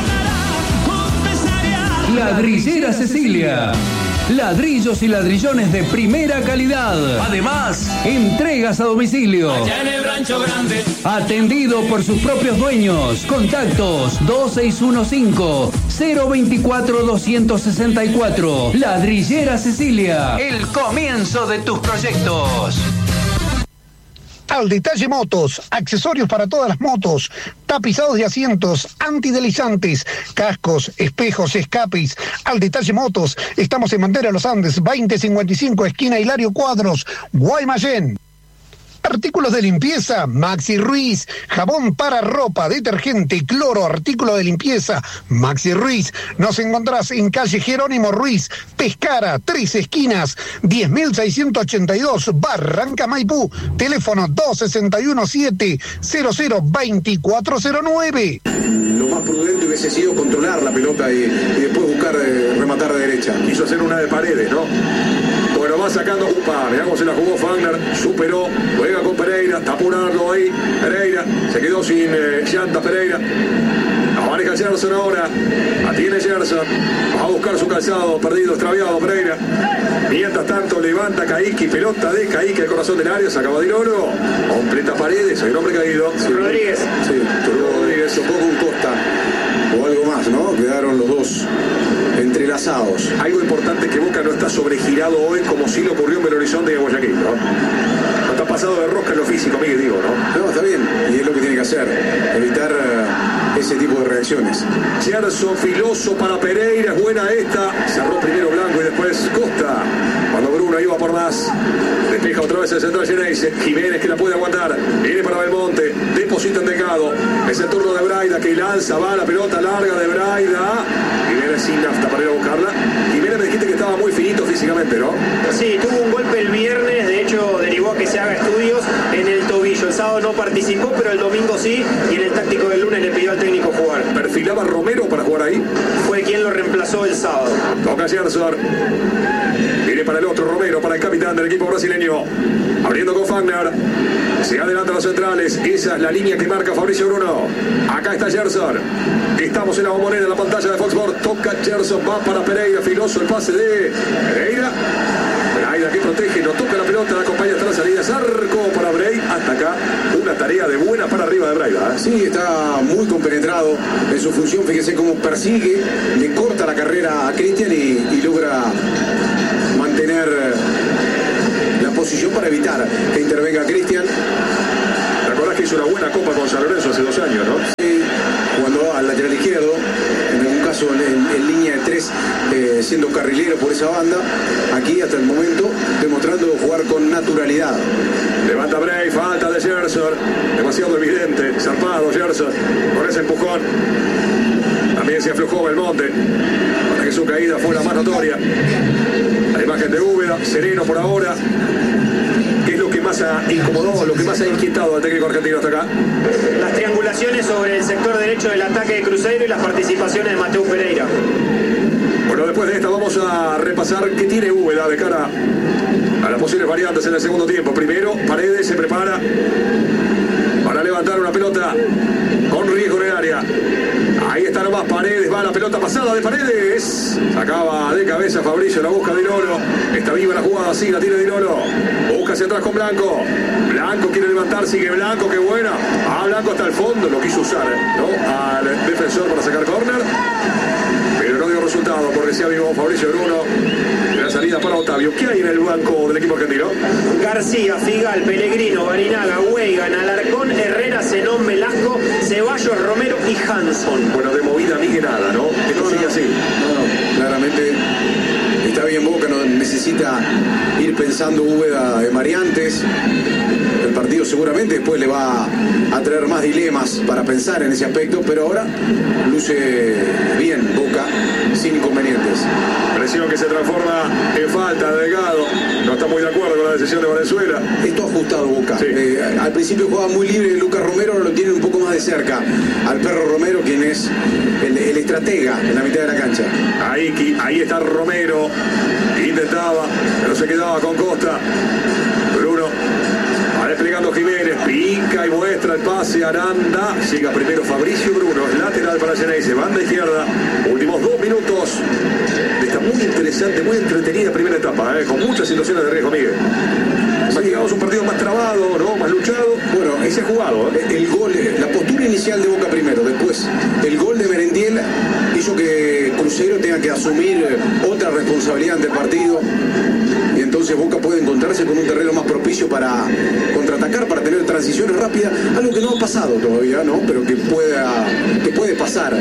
Ladrillera Cecilia. Ladrillos y ladrillones de primera calidad. Además, entregas a domicilio. allá en el Rancho Grande. Atendido por sus propios dueños. Contactos 2615-024-264. Ladrillera Cecilia. El comienzo de tus proyectos. Al Detalle Motos, accesorios para todas las motos, tapizados de asientos, antideslizantes, cascos, espejos, escapes. Al Detalle Motos, estamos en Bandera Los Andes, 2055, esquina Hilario Cuadros, Guaymallén. Artículos de limpieza, Maxi Ruiz. Jabón para ropa, detergente, cloro, artículo de limpieza, Maxi Ruiz. Nos encontrás en calle Jerónimo Ruiz, Pescara, 3 esquinas, 10.682, Barranca Maipú. Teléfono 261-700-2409. Lo más prudente hubiese sido controlar la pelota y después buscar rematar de derecha. Quiso hacer una de Paredes, ¿no? Bueno, va sacando Upa, mirá cómo se la jugó Fagner, superó, juega con Pereira, está apurando ahí, Pereira, se quedó sin llantas Pereira. La maneja Gerson ahora, la tiene Gerson, va a buscar su calzado, perdido, extraviado Pereira. Mientras tanto levanta Caíque, pelota de Caíque al corazón del área, se acaba de ir oro, completa Paredes, hay un hombre caído. Sí, Rodríguez. Sí, Rodríguez, un poco un Costa, o algo más, ¿no? Quedaron los dos entrelazados. Algo importante que Boca no está sobregirado hoy como si le ocurrió en Belo Horizonte y en Guayaquil, ¿no? No está pasado de rosca en lo físico, Miguel, digo, ¿no? No, está bien, y es lo que tiene que hacer, evitar ese tipo de reacciones. Gerson, filoso para Pereira, es buena esta, cerró primero Blanco y después Costa, cuando Bruno iba por más, despeja otra vez el central Geneise, Jiménez que la puede aguantar, viene para Belmonte, deposita en Delgado, es el turno de Braida que lanza, va la pelota larga de Braida, Jiménez sin nafta para ir a buscarla. Jiménez me dijiste que estaba muy finito físicamente, ¿no? Sí, tuvo un golpe el viernes, de hecho derivó a que se haga estudios en el tobillo. El sábado no participó, pero el domingo sí, y en el táctico del lunes le pidió al técnico jugar. ¿Perfilaba Romero para jugar ahí? Fue quien lo reemplazó el sábado. Toca Gerson. Viene para el otro Romero, para el capitán del equipo brasileño. Abriendo con Fagner. Se adelanta los centrales. Esa es la línea que marca Fabricio Bruno. Acá está Gerson. Estamos en la bombonera en la pantalla de Fox Sports. Toca Gerson, va para Pereira. Filoso el pase de Pereira. Pereira que protege, no toca la pelota, la acompaña hasta la salida. Zarco para Bray. Hasta acá una tarea de buena para arriba de Braida. Sí, está muy compenetrado en su función. Fíjese cómo persigue, le corta la carrera a Cristian y logra mantener la posición para evitar que intervenga Cristian. ¿Te acordás que hizo una buena copa con San Lorenzo hace 2 años, no? Sí, cuando al lateral izquierdo, en algún caso en línea de 3, siendo carrilero el momento, demostrando jugar con naturalidad. Levanta Bray, falta de Gerson, demasiado evidente, zarpado Gerson, con ese empujón. También se aflojó Belmonte, para que su caída fue la más notoria. La imagen de Úbeda, sereno por ahora. ¿Qué es lo que más ha incomodado, lo que más ha inquietado al técnico argentino hasta acá? Las triangulaciones sobre el sector derecho del ataque de Cruzeiro y las participaciones de Mateus Pereira. Bueno, después de esta vamos a repasar qué tiene Úbeda de cara a las posibles variantes en el segundo tiempo. Primero, Paredes se prepara para levantar una pelota con riesgo en el área. Ahí está nomás Paredes, va la pelota pasada de Paredes. Sacaba de cabeza Fabricio, la busca Dinolo. Está viva la jugada, sí, la tiene Dinolo. Busca hacia atrás con Blanco. Blanco quiere levantar, sigue Blanco, qué buena. Blanco hasta el fondo, lo quiso usar, ¿no? Al defensor para sacar córner. Pero no dio resultado porque se avivó Fabricio Bruno. La salida para Otavio. ¿Qué hay en el banco del equipo argentino? García, Figal, Pellegrino, Barinaga, Weigan, Alarcón, Herrera, Zenón, Velasco, Ceballos, Romero y Hanson. Bueno, de movida ni que nada, ¿no? Esto sigue así. No, claramente está bien Boca, no necesita ir pensando Úbeda de variantes. El partido seguramente después le va a traer más dilemas para pensar en ese aspecto, pero ahora luce bien Boca, sin inconvenientes. Presión que se transforma en falta de Delgado. No está muy de acuerdo con la decisión de Valenzuela. Esto ha ajustado Boca. Sí. Al principio jugaba muy libre Lucas Romero, ahora lo tiene un poco más de cerca al Perro Romero, quien es el estratega en la mitad de la cancha. Ahí está Romero. Intentaba, pero se quedaba con Costa. Bruno. Va desplegando Jiménez, pica y muestra el pase a Aranda. Llega primero Fabricio Bruno, lateral para Geneise, banda izquierda. Últimos 2 minutos de esta muy interesante, muy entretenida primera etapa, con muchas situaciones de riesgo, Miguel. Digamos un partido más trabado, ¿no? Más luchado. Bueno, ese jugado. El gol, la postura inicial de Boca primero, después el gol de Merentiel hizo que Cruzeiro tenga que asumir otra responsabilidad ante el partido. Y entonces Boca puede encontrarse con un terreno más propicio para contraatacar, para tener transiciones rápidas, algo que no ha pasado todavía, ¿no? Pero que puede pasar.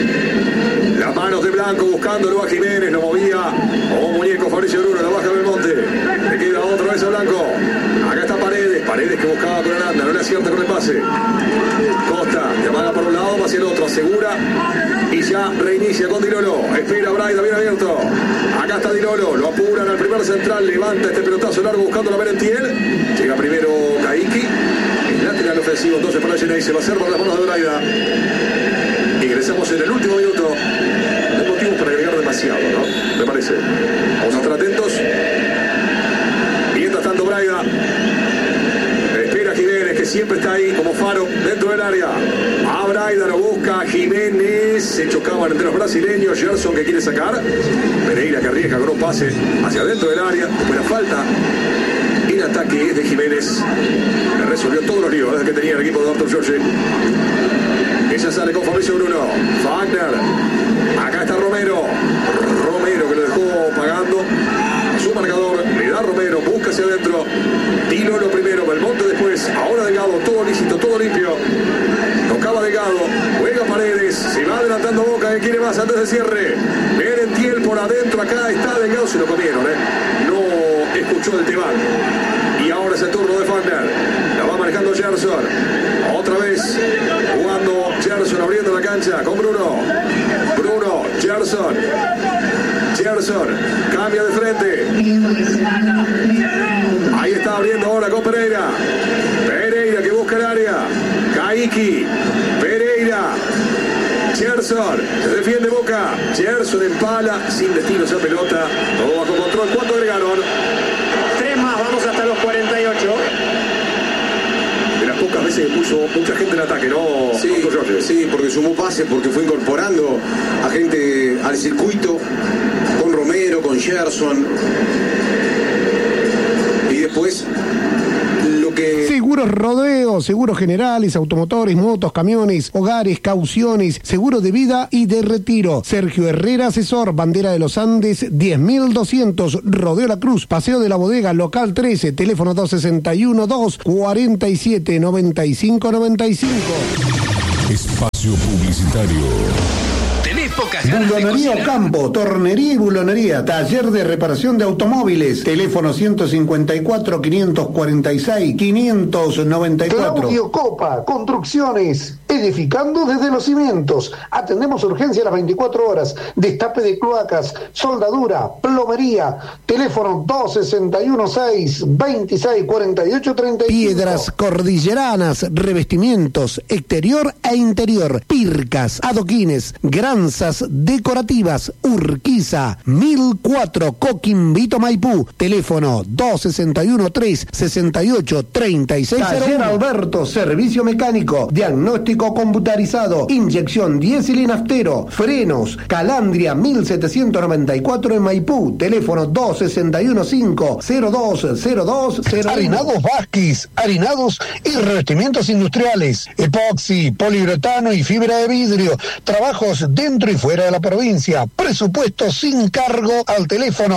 Las manos de Blanco buscándolo a Jiménez, lo movía como muñeco Fabricio Bruno, la baja del monte. Le queda otra vez a Blanco. Acá está Paredes que buscaba con Aranda, no le acierta con el pase. Costa, llamada por un lado, va hacia el otro, asegura y ya reinicia con Dinolo. Espera Braida, bien abierto. Acá está Dinolo, lo apuran al primer central, levanta este pelotazo largo buscando la Merentiel. Llega primero Caiki, el lateral ofensivo entonces para Geneise, va a ser por las manos de Braida. Ingresamos en el último minuto. No hay motivos para agregar demasiado, ¿no? Me parece. Vamos a estar atentos. Mientras tanto, Braida espera a Jiménez, que siempre está ahí como faro dentro del área. A Braida lo busca Jiménez. Se chocaban entre los brasileños. Gerson que quiere sacar. Pereira que arriesga con un pase hacia dentro del área. Después la falta. El ataque es de Jiménez. Le resolvió todos los líos que tenía el equipo de Artur Jorge. Ella sale con Fabricio Bruno. Wagner. Acá está Romero. Romero que lo dejó pagando a su marcador. Le da Romero. Busca hacia adentro. Tilo lo primero. Belmonte después. Ahora Delgado. Todo lícito. Todo limpio. Tocaba Delgado. Juega Paredes. Se va adelantando Boca. Que quiere más antes del cierre. Merentiel por adentro. Acá está Delgado. Se lo comieron. No escuchó el tebán. Y ahora es el turno de Wagner. La va marcando Gerson. Otra vez jugando Gerson abriendo la cancha con Bruno. Gerson cambia de frente. Ahí está abriendo ahora con Pereira que busca el área. Caiki, Pereira, Gerson, se defiende Boca. Gerson empala sin destino esa pelota. Todo bajo control. ¿Cuánto agregaron? 3 más, vamos hasta los 48. De las pocas veces que puso mucha gente en ataque, ¿no? Sí, porque sumó pases, porque fue incorporando a gente al circuito, con Romero, con Gerson. Y después lo que... Seguros Rodeo, seguros generales, automotores, motos, camiones, hogares, cauciones, seguro de vida y de retiro. Sergio Herrera, asesor, bandera de los Andes, 10.200, Rodeo La Cruz, Paseo de la Bodega, local 13, teléfono 261-247-9595. Espacio publicitario. pocas ganas de Bulonería cocinar. Ocampo, tornería y bulonería, taller de reparación de automóviles, teléfono 154-546-594. Claudio Copa, Construcciones, edificando desde los cimientos. Atendemos urgencia a las 24 horas, destape de cloacas, soldadura, plomería, teléfono 261-6-2648-35. Piedras cordilleranas, revestimientos, exterior e interior, pircas, adoquines, granzas decorativas, Urquiza, 1004, Coquimbito, Maipú, teléfono 261-368-3601. Taller Alberto, servicio mecánico, diagnóstico computarizado, inyección diésel y naftero, frenos, Calandria 1794 en Maipú, teléfono 261-5-020201. Harinados Vázquez, harinados y revestimientos industriales, epoxi, poliuretano y fibra de vidrio, trabajos dentro y fuera de la provincia, presupuesto sin cargo al teléfono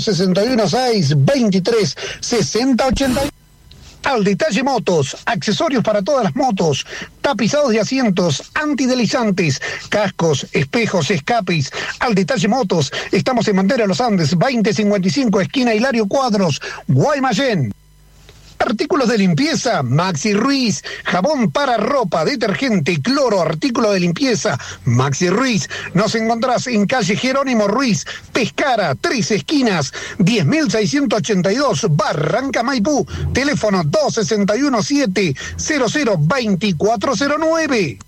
261-6-23-6080. Al Detalle Motos, accesorios para todas las motos, tapizados de asientos, antideslizantes, cascos, espejos, escapes. Al Detalle Motos, estamos en Bandera Los Andes, 2055, esquina Hilario Cuadros, Guaymallén. Artículos de limpieza, Maxi Ruiz, jabón para ropa, detergente, cloro, artículo de limpieza, Maxi Ruiz. Nos encontrás en calle Jerónimo Ruiz, Pescara, 3 esquinas, 10.682, Barranca, Maipú, teléfono 261-700-2409.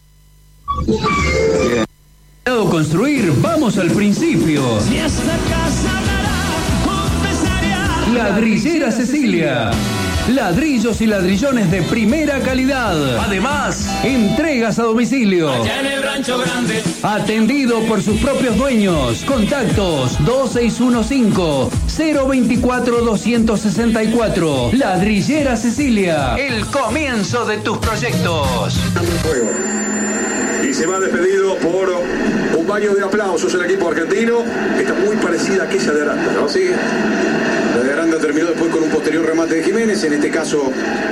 Construir, vamos al principio. Si esta casa dará, Ladrillera Cecilia. Ladrillos y ladrillones de primera calidad. Además, entregas a domicilio. allá en el rancho grande. Atendido por sus propios dueños. Contactos 2615-024-264. Ladrillera Cecilia. El comienzo de tus proyectos. Y se va despedido por un baño de aplausos el equipo argentino. Está muy parecida a aquella de Aranda, ¿no? Sí. La de Aranda terminó después con un posterior remate de Jiménez. En este caso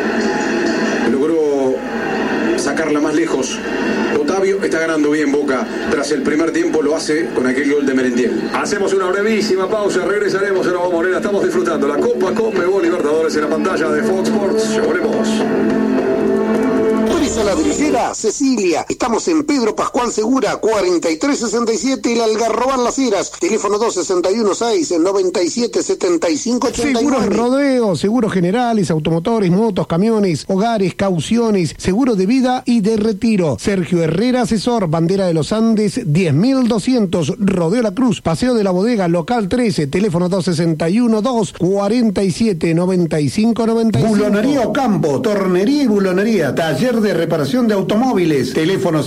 logró sacarla más lejos. Otavio está ganando bien Boca. Tras el primer tiempo lo hace con aquel gol de Merentiel. Hacemos una brevísima pausa, regresaremos en Nueva Morena. Estamos disfrutando la Copa Conmebol Libertadores en la pantalla de Fox Sports. Ya volvemos. A Ladrillera Cecilia, estamos en Pedro Pascual Segura, 4367, el Algarrobán Las Heras, teléfono 261-6-97-7589. Seguros Rodeo, seguros generales, automotores, motos, camiones, hogares, cauciones, seguro de vida y de retiro. Sergio Herrera Asesor, Bandera de los Andes, 10.200, Rodeo La Cruz, Paseo de la Bodega, local 13, teléfono 261-247-9595. Bulonería Ocampo, tornería y bulonería, taller de reparación de automóviles, teléfono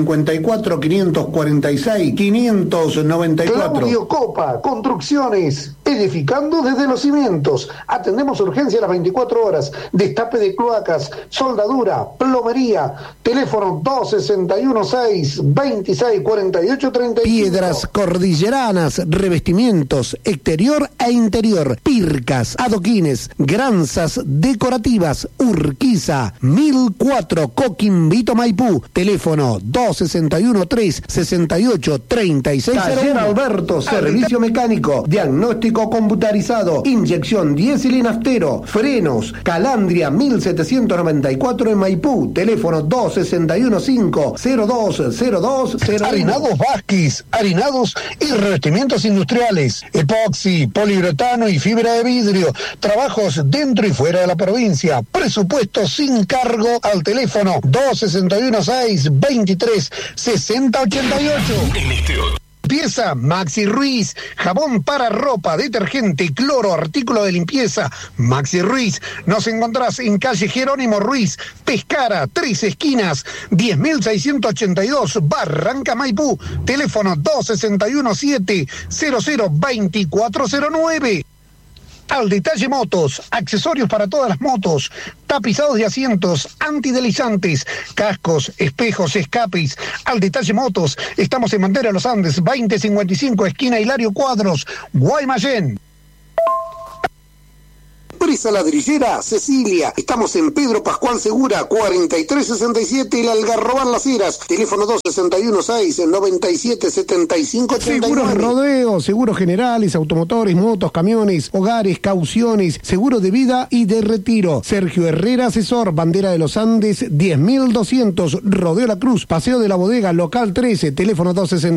154-546-594. Claudio Copa, Construcciones, edificando desde los cimientos. Atendemos urgencia a las 24 horas, destape de cloacas, soldadura, plomería, teléfono 261-6-2648-35. Piedras cordilleranas, revestimientos, exterior e interior, pircas, adoquines, granzas decorativas, Urquiza, 1004, Coquimbito, Maipú, teléfono 261-368-3601. Taller Alberto, servicio mecánico, diagnóstico computarizado, inyección diésel y naftero, frenos, Calandria 1794 en Maipú, teléfono 261-5-020201. Harinados Vázquez, harinados y revestimientos industriales, epoxi, poliuretano y fibra de vidrio, trabajos dentro y fuera de la provincia, presupuesto sin cargo al teléfono 261-6-23-6088. Limpieza, Maxi Ruiz, jabón para ropa, detergente, cloro, artículo de limpieza, Maxi Ruiz. Nos encontrás en calle Jerónimo Ruiz, Pescara, 3 esquinas, 10.682, Barranca, Maipú, teléfono 261-700-2409. Al Detalle Motos, accesorios para todas las motos, tapizados de asientos, antideslizantes, cascos, espejos, escapes. Al Detalle Motos, estamos en Bandera Los Andes, 2055, esquina Hilario Cuadros, Guaymallén. Empresa ladrillera Cecilia. Estamos en Pedro Pascual Segura, 4367, El Algarrobal Las Heras. Teléfono 261-6-97-75-89. Seguros Rodeo, seguros generales, automotores, motos, camiones, hogares, cauciones, seguro de vida y de retiro. Sergio Herrera, asesor, Bandera de los Andes, 10.200, Rodeo La Cruz, Paseo de la Bodega, local 13, teléfono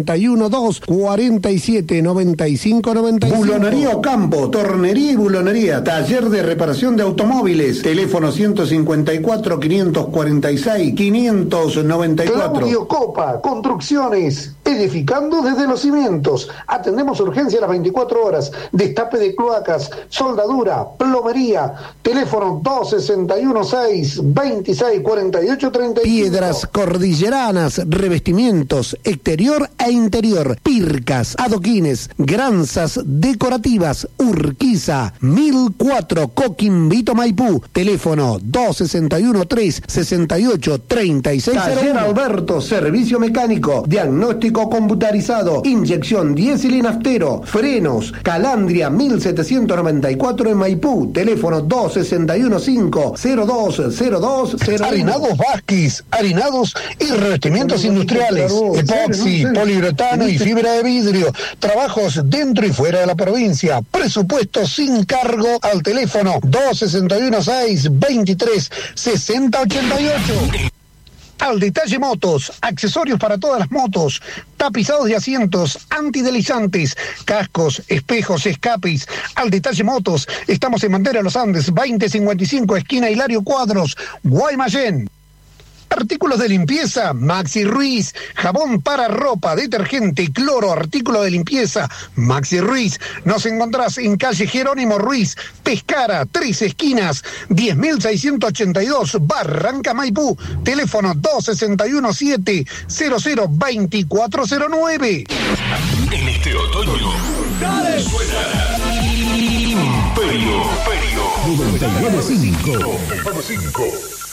261-247-95-95. Bulonería Ocampo, tornería y bulonería, taller de reparación de automóviles, teléfono 154-546-594. Claudio Copa, Construcciones, edificando desde los cimientos. Atendemos urgencia a las 24 horas, destape de cloacas, soldadura, plomería, teléfono 261-6-2648-35. Piedras cordilleranas, revestimientos, exterior e interior, pircas, adoquines, granzas decorativas, Urquiza, 1004, Coquimbito, Maipú, teléfono 261-368-3601. Taller Alberto, servicio mecánico, diagnóstico computarizado, inyección diésel y naftero, frenos, Calandria 1794 en Maipú, teléfono 261-5-020201. Harinados Vázquez, harinados y revestimientos industriales, epoxi, poliuretano y fibra de vidrio, trabajos dentro y fuera de la provincia, presupuesto sin cargo al teléfono 261-6-23-6088. Al Detalle Motos, accesorios para todas las motos, tapizados de asientos, antideslizantes, cascos, espejos, escapes. Al Detalle Motos, estamos en Bandera Los Andes, 2055, esquina Hilario Cuadros, Guaymallén. Artículos de limpieza, Maxi Ruiz, jabón para ropa, detergente, cloro, artículo de limpieza, Maxi Ruiz. Nos encontrás en calle Jerónimo Ruiz, Pescara, 3 esquinas, 10.682, Barranca Maipú, teléfono 261-700-2409. En este otoño, suena Imperio 99.5.